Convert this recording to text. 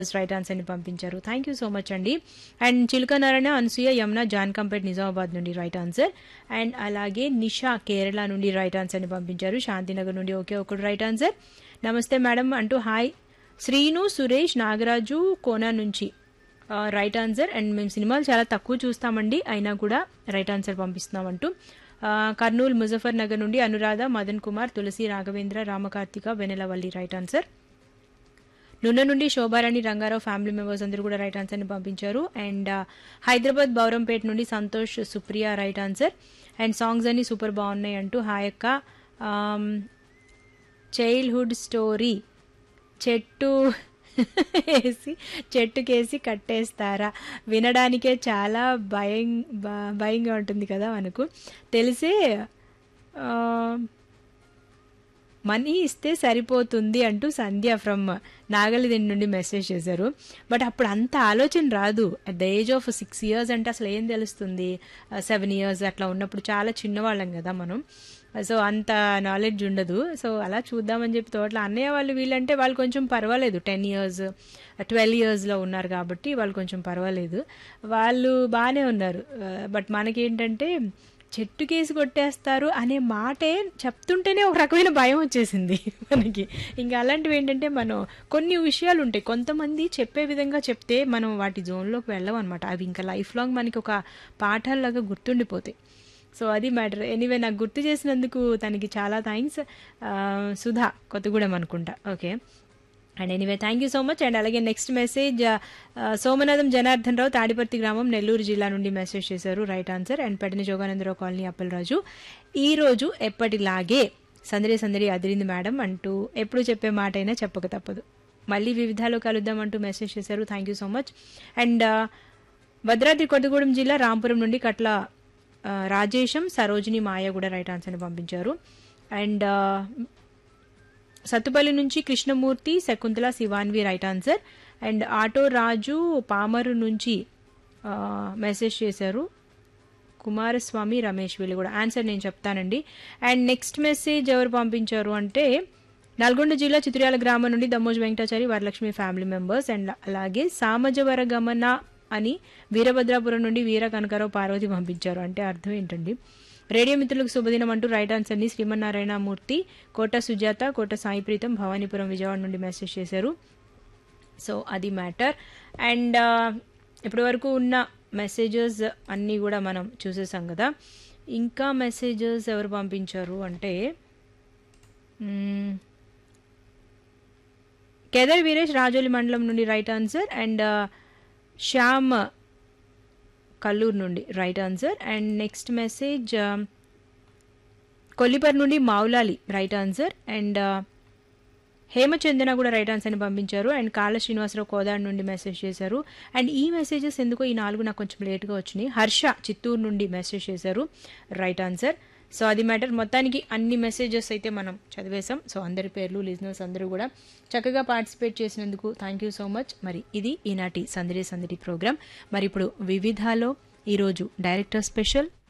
Right answer ని పంపించారు. Thank you so much అండి. అండ్ చిలుకనారాయణ, అనసూయ, యమున జాన్కంపేట్ నిజామాబాద్ నుండి రైట్ ఆన్సర్. అండ్ అలాగే నిషా కేరళ నుండి రైట్ ఆన్సర్ ని పంపించారు. శాంతినగర్ నుండి ఒకే ఒకటి రైట్ ఆన్సర్. నమస్తే మేడం అంటూ హాయ్. శ్రీను, సురేష్, నాగరాజు కోనా నుంచి రైట్ ఆన్సర్. అండ్ మేము సినిమాలు చాలా తక్కువ చూస్తామండి, అయినా కూడా రైట్ ఆన్సర్ పంపిస్తున్నామంటూ కర్నూలు ముజఫర్ నగర్ నుండి అనురాధ, మదన్ కుమార్, తులసి, రాఘవేంద్ర, రామకార్తిక, వెనెలవల్లి రైట్ ఆన్సర్. నున్న నుండి శోభారాణి, రంగారావు ఫ్యామిలీ మెంబర్స్ అందరూ కూడా రైట్ ఆన్సర్ని పంపించారు. అండ్ హైదరాబాద్ బౌరంపేట నుండి Santosh, Supriya right answer. And songs అన్ని సూపర్ బాగున్నాయి అంటూ హాయ్ అక్క. చైల్డ్హుడ్ స్టోరీ చెట్టుకేసి కట్టేస్తారా, వినడానికే చాలా భయంగా ఉంటుంది కదా మనకు. తెలిసే మనీ ఇస్తే సరిపోతుంది అంటూ సంధ్య ఫ్రమ్ నాగలిదిండి నుండి మెసేజ్ చేశారు. బట్ అప్పుడు అంత ఆలోచన రాదు. At the age of 6 years అంటే అసలు ఏం తెలుస్తుంది, 7 years అట్లా ఉన్నప్పుడు చాలా చిన్నవాళ్ళం కదా మనం. సో అంత నాలెడ్జ్ ఉండదు. సో అలా చూద్దామని చెప్పి తోటలో అన్నయ్య వాళ్ళు వీళ్ళంటే వాళ్ళు కొంచెం పర్వాలేదు, 10 years 12 yearsలో ఉన్నారు కాబట్టి వాళ్ళు కొంచెం పర్వాలేదు, వాళ్ళు బాగానే ఉన్నారు. బట్ మనకేంటంటే చెట్టుకేసి కొట్టేస్తారు అనే మాటే చెప్తుంటేనే ఒక రకమైన భయం వచ్చేసింది మనకి. ఇంకా అలాంటివి ఏంటంటే మనం కొన్ని విషయాలు ఉంటాయి, కొంతమంది చెప్పే విధంగా చెప్తే మనం వాటి జోన్లోకి వెళ్ళం అనమాట. అవి ఇంకా లైఫ్ లాంగ్ మనకి ఒక పాఠాల్లాగా గుర్తుండిపోతాయి. సో అది మ్యాటర్. ఎనీవే నాకు గుర్తు చేసినందుకు తనకి చాలా థ్యాంక్స్. సుధా కొత్తగూడెం అనుకుంటా. Okay. And anyway thank you so much. And అలాగే నెక్స్ట్ మెసేజ్ సోమనాథం జనార్దన్ రావు, తాడిపర్తి గ్రామం, నెల్లూరు జిల్లా నుండి మెసేజ్ చేశారు right answer. And పెడని Jogananda Rao colony, Appalaraju, ఈరోజు ఎప్పటిలాగే సందడి అదిరింది మేడం అంటూ ఎప్పుడు చెప్పే మాట అయినా చెప్పక తప్పదు, మళ్ళీ వివిధాలో కలుద్దాం అంటూ మెసేజ్ చేశారు. Thank you so much. And Bhadradri Kothagudem జిల్లా రాంపురం నుండి కట్ల రాజేశం, సరోజిని, మాయ కూడా రైట్ ఆన్సర్ని పంపించారు. అండ్ సత్తుపల్లి నుంచి Krishnamurthy, Shakuntala, Shivanvi right answer. And auto రాజు పామరు నుంచి మెసేజ్ చేశారు. కుమారస్వామి, రమేష్ వీళ్ళు కూడా ఆన్సర్ నేను చెప్తానండి. అండ్ నెక్స్ట్ మెసేజ్ ఎవరు పంపించారు అంటే నల్గొండ జిల్లా చిత్ర్యాల గ్రామం నుండి Dammoju Venkatachari, Varalakshmi family members. And అలాగే సామజవర గమన అని వీరభద్రాపురం నుండి వీర కనకారావు, పార్వతి పంపించారు. అంటే అర్థం ఏంటండి? రేడియో మిత్రులకు శుభదినం అంటూ రైట్ ఆన్సర్ని శ్రీమన్నారాయణ మూర్తి, కోట సుజాత, కోట సాయి ప్రీతం, భవానీపురం, విజయవాడ నుండి మెసేజ్ చేశారు. సో అది మ్యాటర్. అండ్ ఇప్పటి వరకు ఉన్న మెసేజెస్ అన్నీ కూడా మనం చూసేసాం కదా. ఇంకా మెసేజెస్ ఎవరు పంపించారు అంటే కేదార్ వీరేష్, రాజోలి మండలం నుండి right answer. And Shyam Kalluru నుండి right answer. And next message Kollipara నుండి Moula Ali right answer. And Hemachandana కూడా రైట్ ఆన్సర్ని పంపించారు. అండ్ కాళ్ళ శ్రీనివాసరావు కోదాడు నుండి మెసేజ్ చేశారు. అండ్ ఈ మెసేజెస్ ఎందుకో ఈ 4 నాకు కొంచెం లేట్గా వచ్చినాయి. హర్ష చిత్తూరు నుండి మెసేజ్ చేశారు రైట్ ఆన్సర్. సో అది మ్యాటర్. మొత్తానికి అన్ని మెసేజెస్ అయితే మనం చదివేశాం. సో అందరి పేర్లు, లిజనర్స్ అందరూ కూడా చక్కగా పార్టిసిపేట్ చేసినందుకు థ్యాంక్ యూ సో మచ్. మరి ఇది ఈనాటి సందడి ప్రోగ్రామ్. మరి ఇప్పుడు వివిధాలో ఈరోజు డైరెక్టర్ స్పెషల్